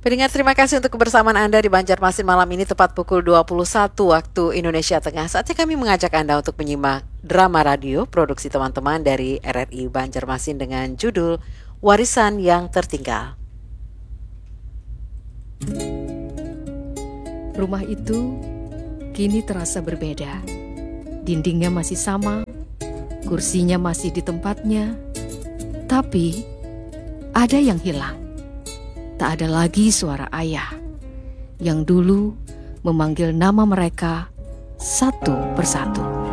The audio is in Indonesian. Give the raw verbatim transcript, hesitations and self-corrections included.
Pendengar, terima kasih untuk kebersamaan Anda di Banjarmasin malam ini tepat pukul dua puluh satu waktu Indonesia Tengah. Saatnya kami mengajak Anda untuk menyimak drama radio produksi teman-teman dari R R I Banjarmasin dengan judul Warisan yang Tertinggal. Rumah itu kini terasa berbeda. Dindingnya masih sama, kursinya masih di tempatnya, tapi ada yang hilang. Tak ada lagi suara ayah yang dulu memanggil nama mereka satu persatu.